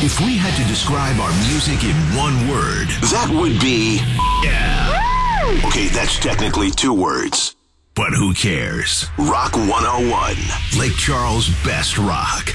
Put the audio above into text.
If we had to describe our music in one word, that would be... Yeah. Okay, that's technically 2 words. But who cares? Rock 101. Lake Charles' best rock.